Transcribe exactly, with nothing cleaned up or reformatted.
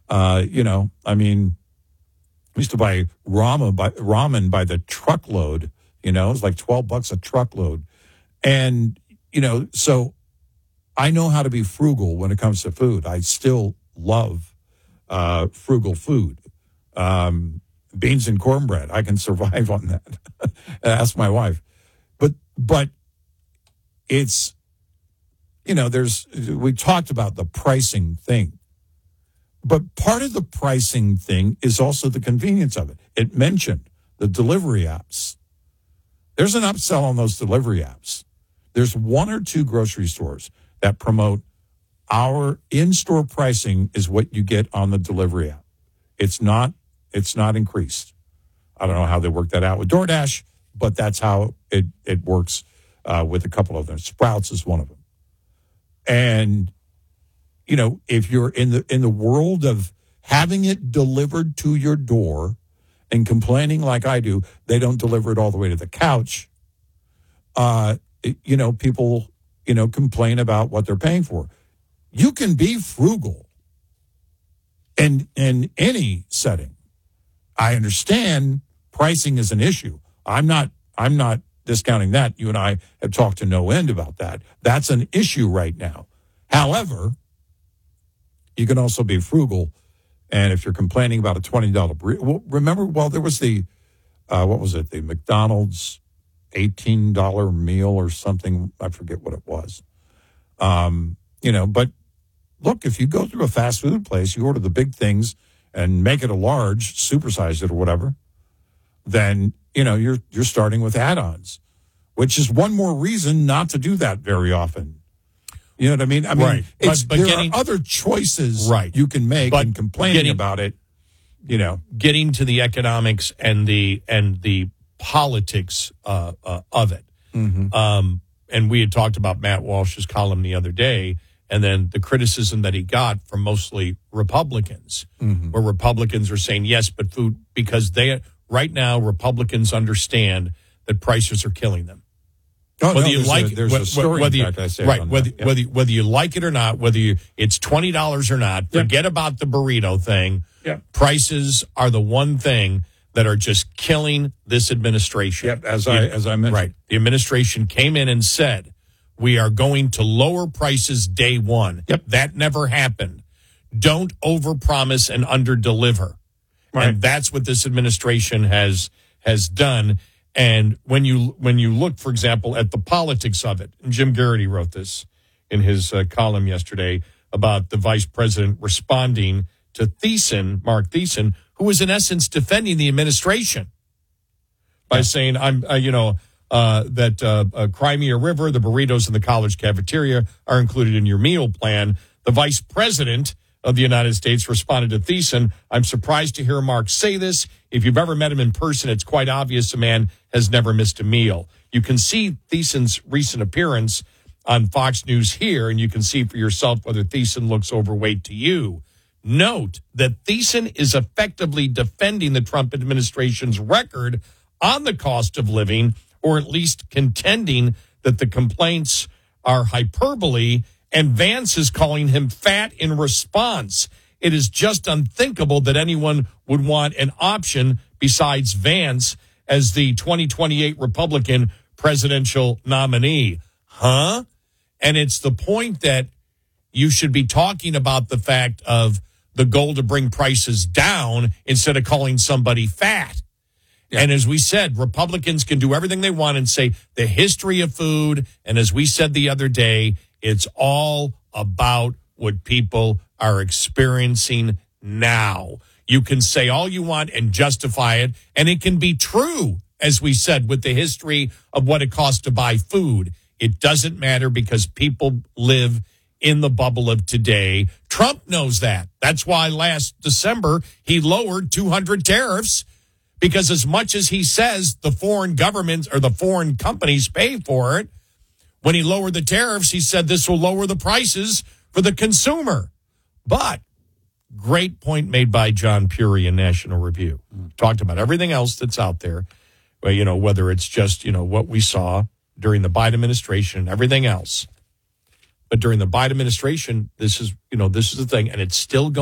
Uh, you know, I mean, I used to buy ramen by, ramen by the truckload, you know, it was like twelve bucks a truckload. And, you know, so I know how to be frugal when it comes to food. I still love uh, frugal food. Um, beans and cornbread, I can survive on that. Ask my wife. But, but it's, you know, there's, we talked about the pricing thing. But part of the pricing thing is also the convenience of it. It mentioned the delivery apps. There's an upsell on those delivery apps. There's one or two grocery stores that promote our in-store pricing is what you get on the delivery app. It's not, it's not increased. I don't know how they work that out with DoorDash, but that's how it, it works uh, with a couple of them. Sprouts is one of them. And you know, if you're in the in the world of having it delivered to your door and complaining like I do, they don't deliver it all the way to the couch. Uh, you know, people, you know, complain about what they're paying for. You can be frugal in in any setting. I understand pricing is an issue. I'm not I'm not discounting that. You and I have talked to no end about that. That's an issue right now. However, you can also be frugal, and if you're complaining about a twenty dollars burrito, well, remember, well, there was the, uh, what was it, the McDonald's eighteen dollars meal or something. I forget what it was. Um, you know, but look, if you go through a fast food place, you order the big things and make it a large, supersize it or whatever, then, you know, you're you're starting with add-ons, which is one more reason not to do that very often. You know what I mean? I mean, right. it's, but, but there getting, are other choices right. you can make, but and complaining getting, about it, you know. Getting to the economics and the and the politics uh, uh, of it. Mm-hmm. Um, and we had talked about Matt Walsh's column the other day, and then the criticism that he got from mostly Republicans, mm-hmm. where Republicans are saying, yes, but food, because they right now Republicans understand that prices are killing them. Oh, whether no, you like a, there's whether, a story, whether you, in fact, I say right, on whether, that. Yep. whether, whether you like it or not, whether you, it's twenty dollars or not, forget yep. about the burrito thing. Yep. Prices are the one thing that are just killing this administration. Yep, as the, I as I mentioned. Right. The administration came in and said, we are going to lower prices day one. Yep. That never happened. Don't overpromise and underdeliver. Right. And that's what this administration has has done. And when you when you look, for example, at the politics of it, and Jim Garrity wrote this in his uh, column yesterday about the vice president responding to Thiessen, Mark Thiessen, who was in essence defending the administration by yeah. saying, "I'm, uh, you know, uh, that uh, uh, Crimea River, the burritos in the college cafeteria are included in your meal plan." The vice president of the United States responded to Thiessen, "I'm surprised to hear Mark say this. If you've ever met him in person, it's quite obvious a man has never missed a meal." You can see Thiessen's recent appearance on Fox News here, and you can see for yourself whether Thiessen looks overweight to you. Note that Thiessen is effectively defending the Trump administration's record on the cost of living, or at least contending that the complaints are hyperbole, and Vance is calling him fat in response. It is just unthinkable that anyone would want an option besides Vance as the twenty twenty-eight Republican presidential nominee. Huh? And it's the point that you should be talking about the fact of the goal to bring prices down instead of calling somebody fat. Yeah. And as we said, Republicans can do everything they want and say the history of food. And as we said the other day, it's all about what people are experiencing now. You can say all you want and justify it, and it can be true, as we said, with the history of what it costs to buy food. It doesn't matter because people live in the bubble of today. Trump knows that. That's why last December he lowered two hundred tariffs, because as much as he says the foreign governments or the foreign companies pay for it, when he lowered the tariffs, he said this will lower the prices for the consumer. But great point made by John Puri in National Review. Mm. Talked about everything else that's out there, well, you know, whether it's just, you know, what we saw during the Biden administration and everything else. But during the Biden administration, this is, you know, this is the thing, and it's still going.